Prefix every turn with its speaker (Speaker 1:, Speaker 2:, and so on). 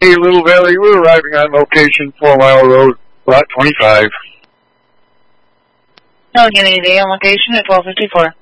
Speaker 1: Hey, Little Valley, we're arriving on location, 4 Mile Road, lot 25.
Speaker 2: Allegheny Day on location at 1254.